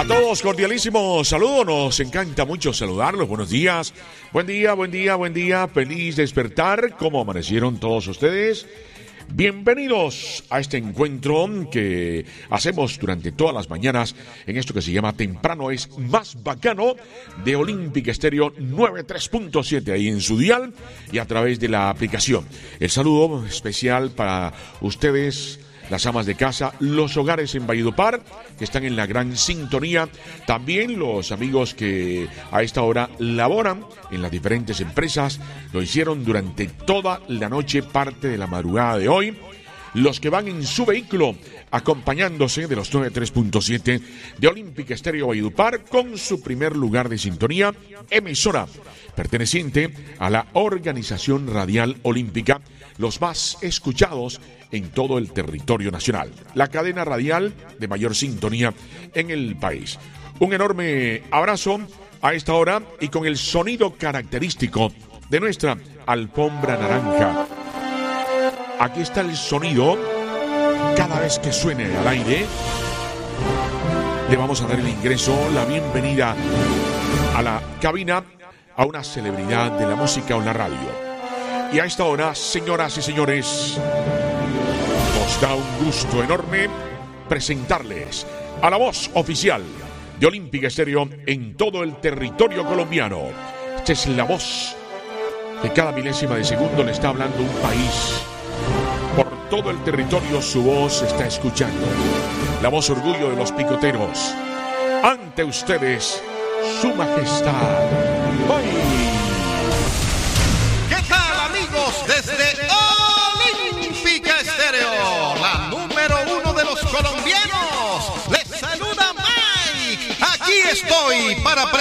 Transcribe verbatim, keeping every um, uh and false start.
A todos, cordialísimos saludos, nos encanta mucho saludarlos, buenos días, buen día, buen día, buen día, feliz despertar, ¿cómo amanecieron todos ustedes? Bienvenidos a este encuentro que hacemos durante todas las mañanas en esto que se llama Temprano es Más Bacano de Olímpica Estéreo noventa y tres punto siete ahí en su dial y a través de la aplicación. El saludo especial para ustedes, las amas de casa, los hogares en Valledupar, que están en la gran sintonía. También los amigos que a esta hora laboran en las diferentes empresas, lo hicieron durante toda la noche, parte de la madrugada de hoy. Los que van en su vehículo, acompañándose de los noventa y tres punto siete de Olímpica Estéreo Valledupar, con su primer lugar de sintonía, emisora perteneciente a la Organización Radial Olímpica, los más escuchados en todo el territorio nacional, la cadena radial de mayor sintonía en el país. Un enorme abrazo a esta hora y con el sonido característico de nuestra alfombra naranja. Aquí está el sonido. Cada vez que suene al aire, le vamos a dar el ingreso, la bienvenida a la cabina a una celebridad de la música o la radio. Y a esta hora, señoras y señores, nos da un gusto enorme presentarles a la voz oficial de Olímpica Estéreo en todo el territorio colombiano. Esta es la voz que cada milésima de segundo le está hablando un país. Por todo el territorio su voz se está escuchando. La voz orgullo de los picoteros. Ante ustedes, su majestad. ¡Hoy! Desde Olímpica Estéreo, la número uno de los colombianos, les saluda Mike. Aquí estoy para presentar